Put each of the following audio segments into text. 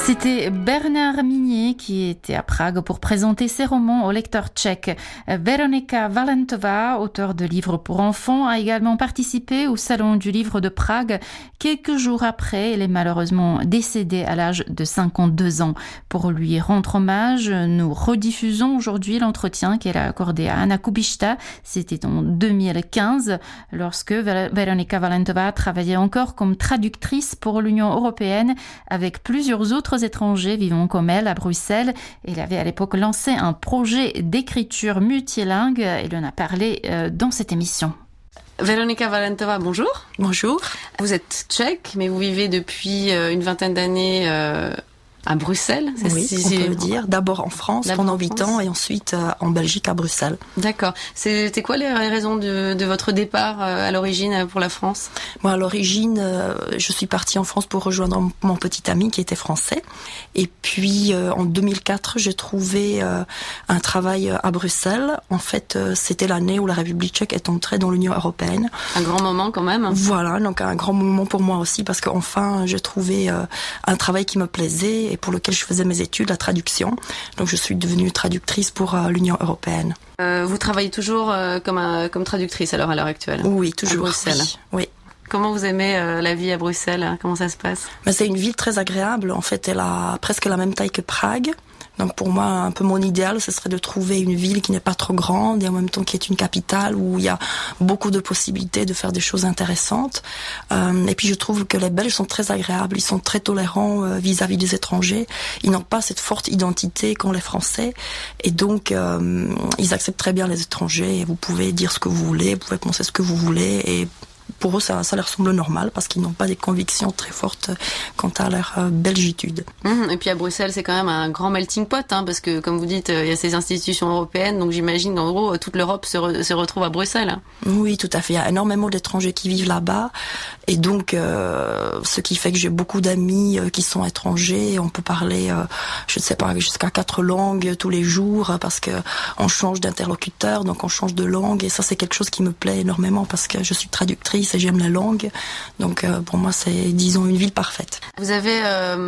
C'était Bernard Minier qui était à Prague pour présenter ses romans au lecteur tchèque. Veronika Valentová, auteure de livres pour enfants, a également participé au Salon du livre de Prague. Quelques jours après, elle est malheureusement décédée à l'âge de 52 ans. Pour lui rendre hommage, nous rediffusons aujourd'hui l'entretien qu'elle a accordé à Anna Kubishta. C'était en 2015, lorsque Veronika Valentová travaillait encore comme traductrice pour l'Union européenne avec plusieurs autres étrangers vivant comme elle à Bruxelles. Elle avait à l'époque lancé un projet d'écriture multilingue. Elle en a parlé dans cette émission. Veronika Valentová, bonjour. Bonjour. Vous êtes tchèque, mais vous vivez depuis une vingtaine d'années à Bruxelles. Oui, on peut le dire. D'abord en France pendant 8 ans et ensuite en Belgique à Bruxelles. D'accord. C'était quoi les raisons de votre départ à l'origine pour la France ? Moi, à l'origine, je suis partie en France pour rejoindre mon petit ami qui était français. Et puis, en 2004, j'ai trouvé un travail à Bruxelles. En fait, c'était l'année où la République tchèque est entrée dans l'Union européenne. Un grand moment quand même. Voilà, donc un grand moment pour moi aussi parce qu'enfin, j'ai trouvé un travail qui me plaisait et pour lequel je faisais mes études, la traduction. Donc je suis devenue traductrice pour l'Union européenne. Vous travaillez toujours comme traductrice alors à l'heure actuelle ? Oui, toujours. À Bruxelles. Oui. Comment vous aimez la vie à Bruxelles ? Comment ça se passe ? C'est une ville très agréable. En fait, elle a presque la même taille que Prague. Donc pour moi, un peu mon idéal, ce serait de trouver une ville qui n'est pas trop grande et en même temps qui est une capitale où il y a beaucoup de possibilités de faire des choses intéressantes. Et puis je trouve que les Belges sont très agréables, ils sont très tolérants vis-à-vis des étrangers. Ils n'ont pas cette forte identité qu'ont les Français et donc ils acceptent très bien les étrangers. Et vous pouvez dire ce que vous voulez, vous pouvez penser ce que vous voulez et pour eux, ça leur semble normal parce qu'ils n'ont pas des convictions très fortes quant à leur belgitude. Et puis à Bruxelles, c'est quand même un grand melting pot, parce que comme vous dites, il y a ces institutions européennes, donc j'imagine qu'en gros, toute l'Europe se retrouve à Bruxelles. Oui, tout à fait. Il y a énormément d'étrangers qui vivent là-bas et donc ce qui fait que j'ai beaucoup d'amis qui sont étrangers. On peut parler, je ne sais pas, jusqu'à 4 langues tous les jours parce que on change d'interlocuteur, donc on change de langue et ça c'est quelque chose qui me plaît énormément parce que je suis traductrice et j'aime la langue. Donc pour moi, c'est, disons, une ville parfaite. Vous avez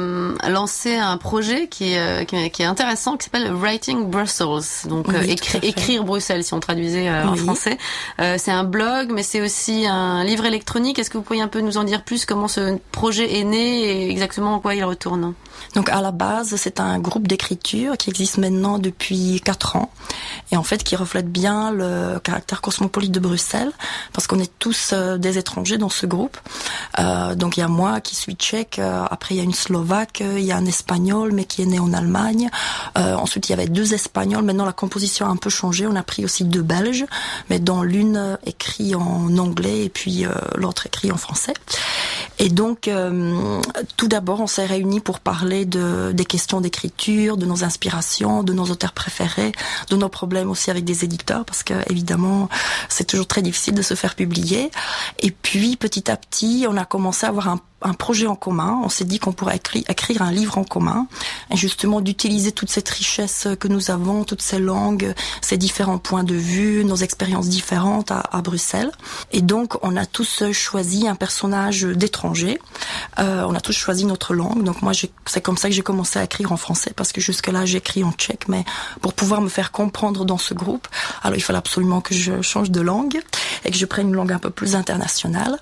lancé un projet qui est intéressant, qui s'appelle Writing Brussels. Donc oui, écrire Bruxelles, si on traduisait en français. C'est un blog, mais c'est aussi un livre électronique. Est-ce que vous pourriez un peu nous en dire plus comment ce projet est né et exactement en quoi il retourne ? Donc à la base, c'est un groupe d'écriture qui existe maintenant depuis 4 ans et en fait qui reflète bien le caractère cosmopolite de Bruxelles parce qu'on est tous des étrangers dans ce groupe. Donc il y a moi qui suis tchèque, après il y a une Slovaque, il y a un Espagnol mais qui est né en Allemagne. Ensuite il y avait 2 Espagnols. Maintenant la composition a un peu changé. On a pris aussi 2 Belges, mais dont l'une écrit en anglais et puis l'autre écrit en français. Et donc tout d'abord on s'est réunis pour parler des questions d'écriture, de nos inspirations, de nos auteurs préférés, de nos problèmes aussi avec des éditeurs parce que évidemment c'est toujours très difficile de se faire publier. Et puis petit à petit on a commencé à avoir un projet en commun. On s'est dit qu'on pourrait écrire un livre en commun et justement d'utiliser toute cette richesse que nous avons, toutes ces langues, ces différents points de vue, nos expériences différentes à Bruxelles. Et donc on a tous choisi un personnage d'étranger. On a tous choisi notre langue. Donc moi c'est comme ça que j'ai commencé à écrire en français parce que jusque-là j'écris en tchèque, mais pour pouvoir me faire comprendre dans ce groupe, alors il fallait absolument que je change de langue et que je prenne une langue un peu plus internationale.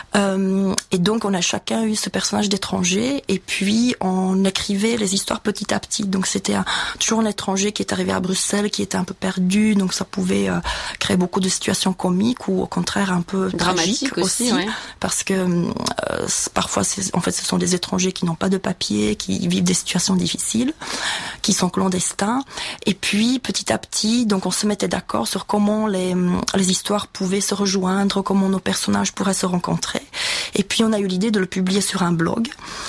Et donc on a chacun eu ce personnage d'étranger et puis on écrivait les histoires petit à petit. Donc c'était toujours un étranger qui est arrivé à Bruxelles, qui était un peu perdu, donc ça pouvait créer beaucoup de situations comiques ou au contraire un peu tragiques aussi ouais. Parce que parfois en fait ce sont des étrangers qui n'ont pas de papier, qui vivent des situations difficiles, qui sont clandestins. Et puis petit à petit, donc on se mettait d'accord sur comment les histoires pouvaient se rejoindre, comment nos personnages pourraient se rencontrer. Et puis on a eu l'idée de le publier sur un blog.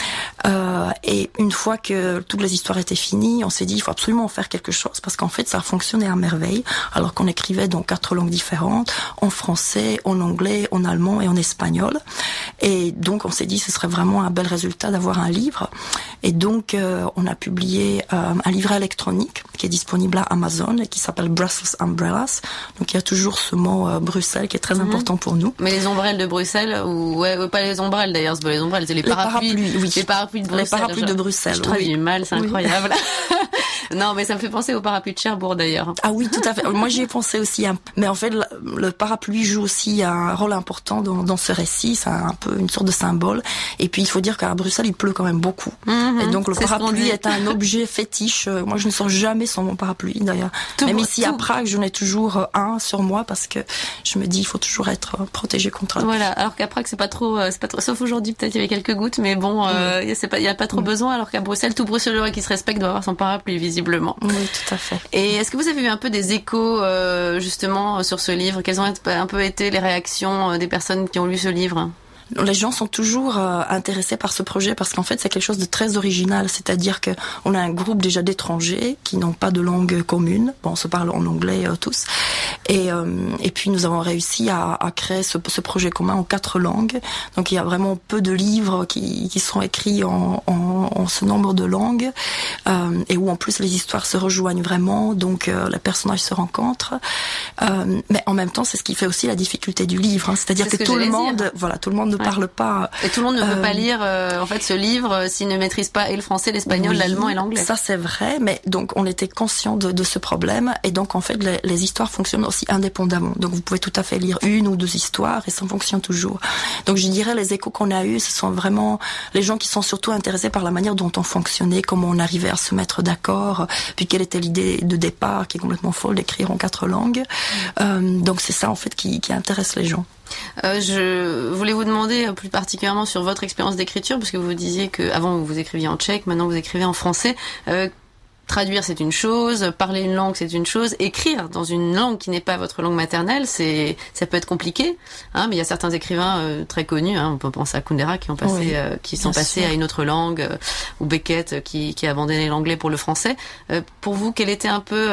Et une fois que toutes les histoires étaient finies, on s'est dit il faut absolument en faire quelque chose parce qu'en fait ça fonctionnait à merveille alors qu'on écrivait dans 4 langues différentes, en français, en anglais, en allemand et en espagnol. Et donc on s'est dit ce serait vraiment un bel résultat d'avoir un livre. Et donc, on a publié un livret électronique qui est disponible à Amazon et qui s'appelle Brussels Umbrellas. Donc, il y a toujours ce mot Bruxelles qui est très important pour nous. Mais les ombrelles de Bruxelles, ou pas les ombrelles d'ailleurs, c'est pas les ombrelles, c'est les parapluies. Oui. Les parapluies de Bruxelles. Les parapluies de Bruxelles. Je traduis mal, c'est incroyable. Non, mais ça me fait penser au parapluie de Cherbourg d'ailleurs. Ah oui, tout à fait. Moi, j'y ai pensé aussi. Mais en fait, le parapluie joue aussi un rôle important dans ce récit. C'est un peu une sorte de symbole. Et puis, il faut dire qu'à Bruxelles, il pleut quand même beaucoup. Et donc, le parapluie est un objet fétiche. Moi, je ne sors jamais sans mon parapluie d'ailleurs. Même ici à Prague, j'en ai toujours un sur moi parce que je me dis, il faut toujours être protégé contre. Voilà. Alors qu'à Prague, c'est pas trop. Sauf aujourd'hui, peut-être il y avait quelques gouttes, mais bon, il y a pas trop besoin. Alors qu'à Bruxelles, tout Bruxellois qui se respecte doit avoir son parapluie visiblement. Oui, tout à fait. Et est-ce que vous avez eu un peu des échos justement sur ce livre? Quelles ont un peu été les réactions des personnes qui ont lu ce livre? Les gens sont toujours intéressés par ce projet parce qu'en fait c'est quelque chose de très original, c'est-à-dire que on a un groupe déjà d'étrangers qui n'ont pas de langue commune, bon on se parle en anglais tous, et puis nous avons réussi à créer ce projet commun en 4 langues, donc il y a vraiment peu de livres qui sont écrits en ce nombre de langues, et où en plus les histoires se rejoignent vraiment, donc les personnages se rencontrent, mais en même temps c'est ce qui fait aussi la difficulté du livre, hein, c'est-à-dire que tout le monde ne parle pas. Et tout le monde ne peut pas lire en fait ce livre s'il ne maîtrise pas et le français, l'espagnol, l'allemand et l'anglais. Ça c'est vrai, mais donc on était conscient de ce problème et donc en fait les histoires fonctionnent aussi indépendamment. Donc vous pouvez tout à fait lire 1 ou 2 histoires et ça fonctionne toujours. Donc je dirais les échos qu'on a eus, ce sont vraiment les gens qui sont surtout intéressés par la manière dont on fonctionnait, comment on arrivait à se mettre d'accord, puis quelle était l'idée de départ qui est complètement folle d'écrire en 4 langues. Donc c'est ça en fait qui intéresse les gens. Je voulais vous demander plus particulièrement sur votre expérience d'écriture, parce que vous disiez que avant vous écriviez en tchèque, maintenant vous écrivez en français. Traduire c'est une chose, parler une langue c'est une chose, écrire dans une langue qui n'est pas votre langue maternelle, ça peut être compliqué, hein, mais il y a certains écrivains très connus, hein, on peut penser à Kundera qui sont passés à une autre langue, ou Beckett qui a abandonné l'anglais pour le français. Pour vous, quel était un peu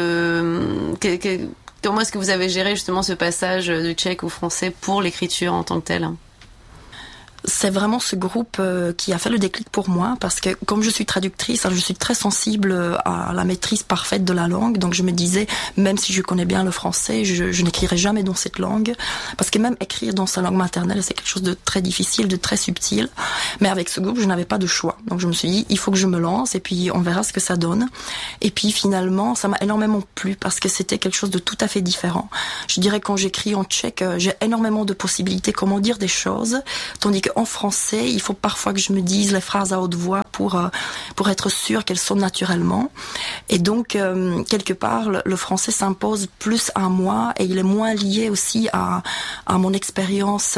comment est-ce que vous avez géré justement ce passage du tchèque au français pour l'écriture en tant que telle? C'est vraiment ce groupe qui a fait le déclic pour moi parce que comme je suis traductrice, je suis très sensible à la maîtrise parfaite de la langue, donc je me disais même si je connais bien le français, je n'écrirai jamais dans cette langue parce que même écrire dans sa langue maternelle c'est quelque chose de très difficile, de très subtil, mais avec ce groupe je n'avais pas de choix, donc je me suis dit il faut que je me lance et puis on verra ce que ça donne. Et puis finalement ça m'a énormément plu parce que c'était quelque chose de tout à fait différent. Je dirais quand j'écris en tchèque j'ai énormément de possibilités comment dire des choses, tandis que en français, il faut parfois que je me dise les phrases à haute voix pour être sûre qu'elles sonnent naturellement. Et donc, quelque part, le français s'impose plus à moi et il est moins lié aussi à mon expérience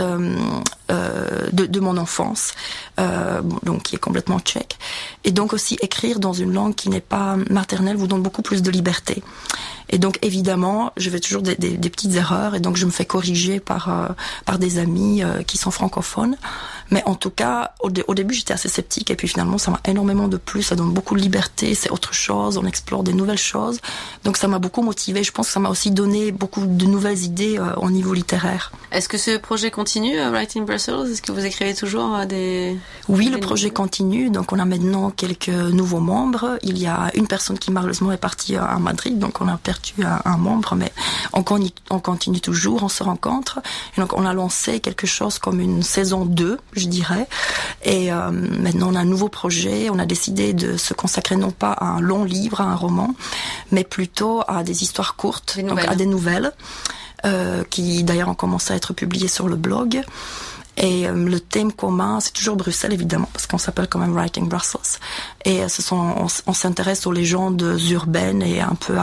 de mon enfance, donc qui est complètement tchèque. Et donc aussi, écrire dans une langue qui n'est pas maternelle vous donne beaucoup plus de liberté. Et donc évidemment, je fais toujours des petites erreurs et donc je me fais corriger par des amis qui sont francophones. Mais en tout cas, au début, j'étais assez sceptique et puis finalement, ça m'a énormément de plus. Ça donne beaucoup de liberté, c'est autre chose, on explore des nouvelles choses. Donc ça m'a beaucoup motivée. Je pense que ça m'a aussi donné beaucoup de nouvelles idées au niveau littéraire. Est-ce que ce projet continue, Writing Brussels? Est-ce que vous écrivez toujours des... Oui, le projet continue. Donc on a maintenant quelques nouveaux membres. Il y a une personne qui malheureusement est partie à Madrid, donc on a perdu un membre, mais on continue toujours, on se rencontre. Et donc on a lancé quelque chose comme une saison 2, je dirais. Et maintenant on a un nouveau projet. On a décidé de se consacrer non pas à un long livre, à un roman, mais plutôt à des histoires courtes, donc à des nouvelles, qui d'ailleurs ont commencé à être publiées sur le blog. Et le thème commun, c'est toujours Bruxelles évidemment, parce qu'on s'appelle quand même Writing Brussels. Et on s'intéresse aux légendes urbaines et un peu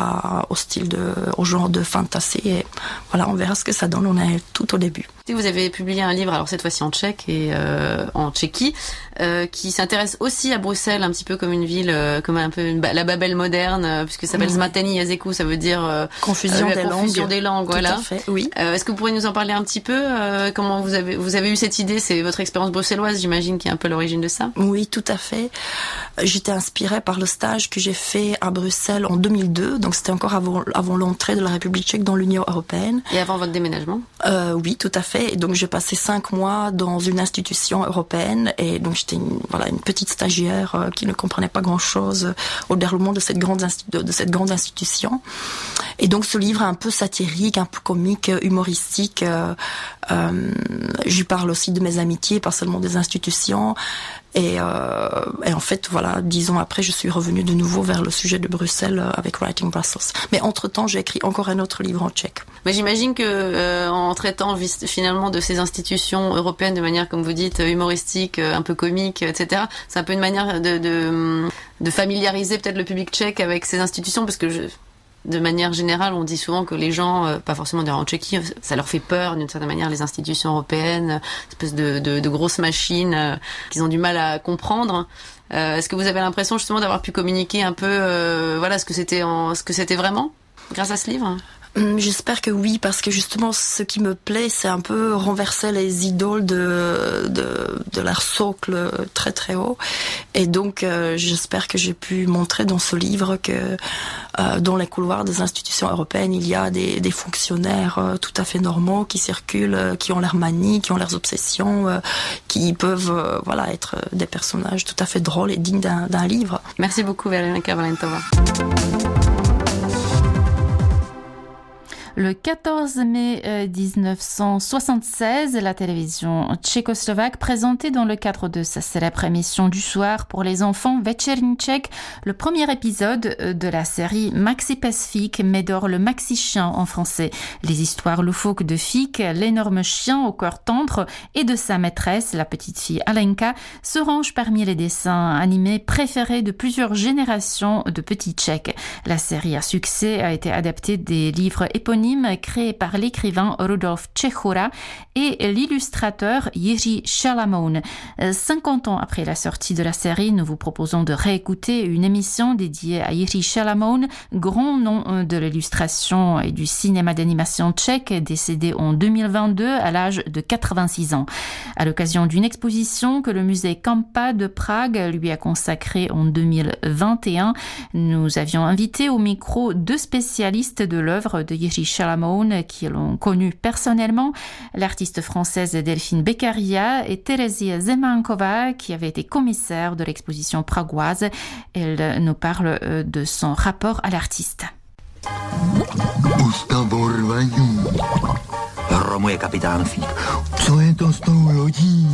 au genre de fantasy. Et voilà, on verra ce que ça donne. On est tout au début. Vous avez publié un livre, alors cette fois-ci en tchèque et en Tchéquie, qui s'intéresse aussi à Bruxelles, un petit peu comme une ville, comme un peu la Babel moderne, puisque ça s'appelle Zmateni Jeziku, ça veut dire confusion des langues. Voilà. Tout à fait, oui. Est-ce que vous pourriez nous en parler un petit peu? Comment vous avez eu cette idée, c'est votre expérience bruxelloise, j'imagine, qui est un peu l'origine de ça? Oui, tout à fait. J'étais inspirée par le stage que j'ai fait à Bruxelles en 2002, donc c'était encore avant l'entrée de la République tchèque dans l'Union européenne. Et avant votre déménagement? Oui, tout à fait. Et donc j'ai passé 5 mois dans une institution européenne, et donc j'étais une petite stagiaire qui ne comprenait pas grand-chose au déroulement de cette grande institution. Et donc ce livre est un peu satirique, un peu comique, humoristique. Je parle aussi de mes amitiés, pas seulement des institutions. Et en fait, 10 ans après, je suis revenue de nouveau vers le sujet de Bruxelles avec Writing Brussels. Mais entre-temps, j'ai écrit encore un autre livre en tchèque. Mais j'imagine que en traitant finalement de ces institutions européennes de manière, comme vous dites, humoristique, un peu comique, etc., c'est un peu une manière de familiariser peut-être le public tchèque avec ces institutions, parce que de manière générale, on dit souvent que les gens, pas forcément d'ailleurs en Tchéquie, ça leur fait peur d'une certaine manière, les institutions européennes, espèce de grosses machines qu'ils ont du mal à comprendre. Est-ce que vous avez l'impression justement d'avoir pu communiquer un peu, ce que c'était vraiment grâce à ce livre? J'espère que oui, parce que justement, ce qui me plaît, c'est un peu renverser les idoles de leur socle très très haut. Et donc, j'espère que j'ai pu montrer dans ce livre que dans les couloirs des institutions européennes, il y a des fonctionnaires tout à fait normaux qui circulent, qui ont leurs manies, qui ont leurs obsessions, qui peuvent être des personnages tout à fait drôles et dignes d'un livre. Merci beaucoup, Veronika Valentova. Le 14 mai 1976, la télévision tchécoslovaque présentait dans le cadre de sa célèbre émission du soir pour les enfants Večerní Čech le premier épisode de la série Maxi Pes-Fík, Médor le Maxi Chien en français. Les histoires loufoques de Fík, l'énorme chien au cœur tendre, et de sa maîtresse, la petite fille Alenka, se rangent parmi les dessins animés préférés de plusieurs générations de petits Tchèques. La série à succès a été adaptée des livres éponymes créé par l'écrivain Rudolf Čechura et l'illustrateur Jiří Šalamoun. 50 ans après la sortie de la série, nous vous proposons de réécouter une émission dédiée à Jiří Šalamoun, grand nom de l'illustration et du cinéma d'animation tchèque, décédé en 2022 à l'âge de 86 ans. À l'occasion d'une exposition que le musée Kampa de Prague lui a consacrée en 2021, nous avions invité au micro 2 spécialistes de l'œuvre de Jiří Šalamoun qui l'ont connu personnellement, l'artiste française Delphine Beccaria et Terezie Zemankova qui avait été commissaire de l'exposition pragoise. Elle nous parle de son rapport à l'artiste. Hromuje kapitán Fík. Co je to s tou lodí?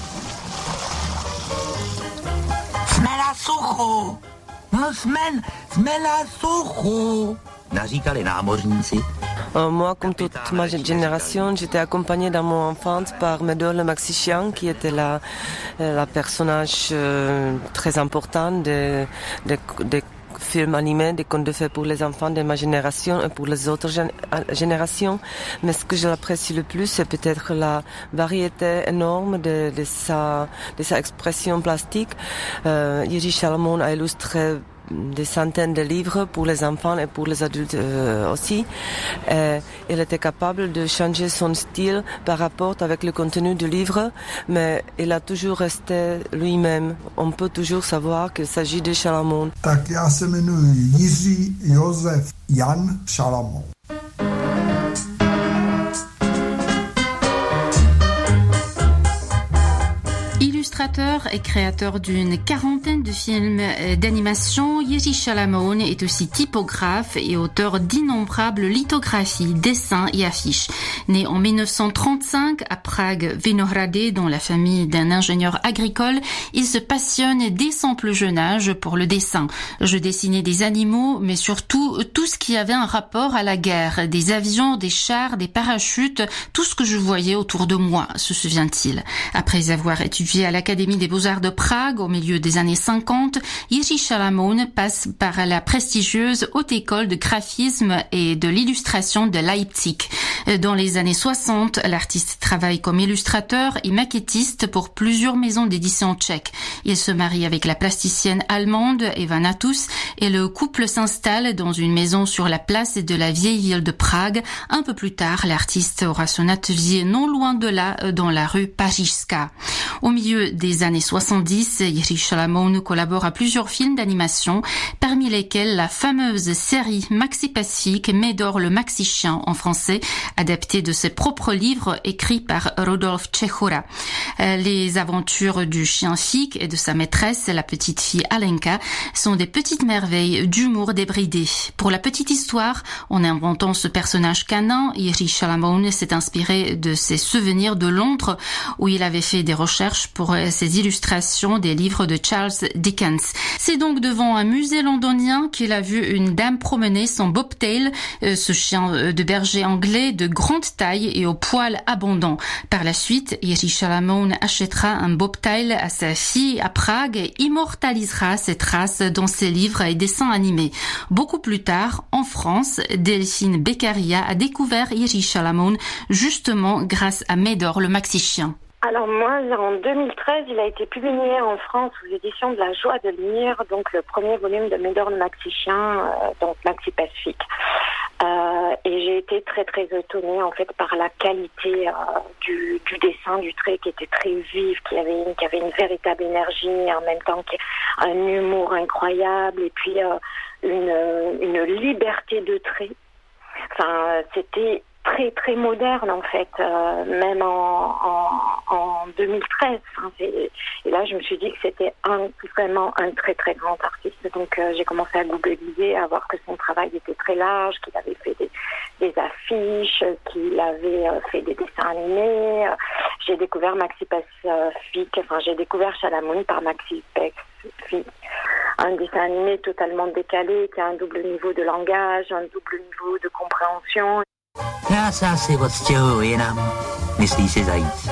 Jsme na suchu! No jsme na suchu! Naříkali námořníci. Moi, comme toute ma génération, j'étais accompagnée dans mon enfance par Médor le Maxi Chien, qui était la personnage très important des films animés, des contes de fées pour les enfants de ma génération et pour les autres générations. Mais ce que j'apprécie le plus, c'est peut-être la variété énorme de sa expression plastique. Jiří Šalamoun a illustré des centaines de livres pour les enfants et pour les adultes aussi. Il était capable de changer son style par rapport avec le contenu du livre, mais il a toujours resté lui-même. On peut toujours savoir qu'il s'agit de Šalamoun. Tak já se jmenuji Jiří Josef Jan Šalamoun. Illustrateur et créateur d'une quarantaine de films d'animation, Jiří Šalamoun est aussi typographe et auteur d'innombrables lithographies, dessins et affiches. Né en 1935 à Prague, Vinohrady, dans la famille d'un ingénieur agricole, il se passionne dès son plus jeune âge pour le dessin. Je dessinais des animaux, mais surtout tout ce qui avait un rapport à la guerre, des avions, des chars, des parachutes, tout ce que je voyais autour de moi, se souvient-il. Après avoir étudié à l'Académie des Beaux-Arts de Prague au milieu des années 50, Jiří Šalamoun passe par la prestigieuse Haute École de graphisme et de l'illustration de Leipzig. Dans les années 60, l'artiste travaille comme illustrateur et maquettiste pour plusieurs maisons d'édition tchèques. Il se marie avec la plasticienne allemande Eva Natus et le couple s'installe dans une maison sur la place de la vieille ville de Prague. Un peu plus tard, l'artiste aura son atelier non loin de là, dans la rue Pařížská. Au milieu des années 70, Jiří Šalamoun collabore à plusieurs films d'animation, parmi lesquels la fameuse série Maxi Pacifique, Médor le Maxi Chien en français, adaptée de ses propres livres écrits par Rudolf Čechura. Les aventures du chien Fik et de sa maîtresse, la petite fille Alenka, sont des petites merveilles d'humour débridé. Pour la petite histoire, en inventant ce personnage canin, Jiří Šalamoun s'est inspiré de ses souvenirs de Londres, où il avait fait des recherches pour ses illustrations des livres de Charles Dickens. C'est donc devant un musée londonien qu'il a vu une dame promener son bobtail, ce chien de berger anglais de grande taille et aux poils abondants. Par la suite, Jiří Šalamoun achètera un bobtail à sa fille à Prague et immortalisera ses traces dans ses livres et dessins animés. Beaucoup plus tard, en France, Delphine Beccaria a découvert Jiří Šalamoun justement grâce à Médor le Maxi Chien. Alors moi, en 2013, il a été publié en France aux éditions de La Joie de lire, donc le premier volume de Médor le Maxi Chien, donc Maxi Pacifique. Et j'ai été très très étonnée en fait par la qualité du dessin, du trait qui était très vif, qui avait une véritable énergie, en même temps un humour incroyable et puis une liberté de trait. Enfin, c'était très très moderne en fait, même en 2013. Et là, je me suis dit que c'était vraiment un très très grand artiste. Donc j'ai commencé à googliser, à voir que son travail était très large, qu'il avait fait des affiches, qu'il avait fait des dessins animés. J'ai découvert Maxi Pacifique, j'ai découvert Šalamoun par Maxi Pacifique. Un dessin animé totalement décalé, qui a un double niveau de langage, un double niveau de compréhension. Já se asi odstěhuju jinam, myslí si zajíc.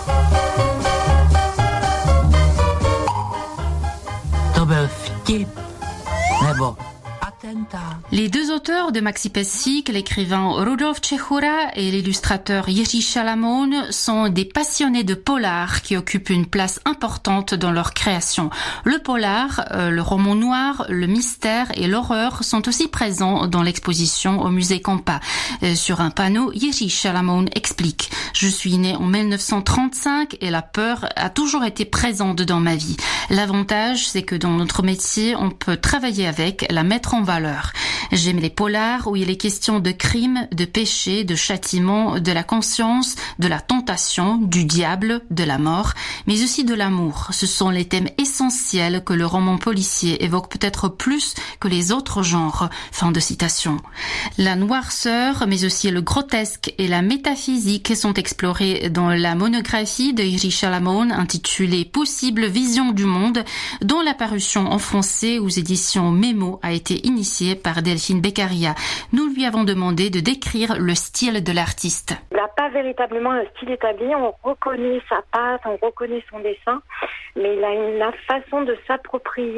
To byl vtip, nebo attentat. Les deux auteurs de Maxi Pacifique, l'écrivain Rudolf Čechura et l'illustrateur Jiří Šalamoun, sont des passionnés de polar qui occupent une place importante dans leur création. Le polar, le roman noir, le mystère et l'horreur sont aussi présents dans l'exposition au musée Campa. Sur un panneau, Jiří Šalamoun explique « Je suis né en 1935 et la peur a toujours été présente dans ma vie. L'avantage, c'est que dans notre métier, on peut travailler avec, la mettre en valeur. J'aime les polars où il est question de crime, de péché, de châtiment, de la conscience, de la tentation, du diable, de la mort, mais aussi de l'amour. Ce sont les thèmes essentiels que le roman policier évoque peut-être plus que les autres genres. » Fin de citation. La noirceur, mais aussi le grotesque et la métaphysique sont explorés dans la monographie de Jiří Šalamoun intitulée Possible vision du monde, dont la parution en français aux éditions Mémo a été initiée par Delphine Beccaria. Nous lui avons demandé de décrire le style de l'artiste. Il n'a pas véritablement un style établi, on reconnaît sa patte, on reconnaît son dessin, mais il a une façon de s'approprier